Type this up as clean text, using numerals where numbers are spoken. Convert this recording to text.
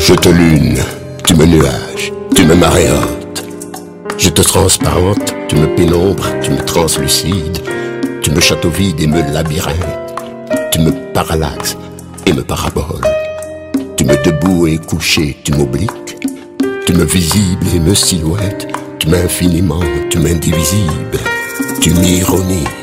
Je te lune, tu me nuages, tu me marée haute. Je te transparente, tu me pénombre, tu me translucides. Tu me château vide et me labyrinthe. Tu me parallaxes et me paraboles. Tu me debout et couché, tu m'obliques. Tu me visible et me silhouette. Tu m'infiniment, tu m'indivisible. Tu m'ironies.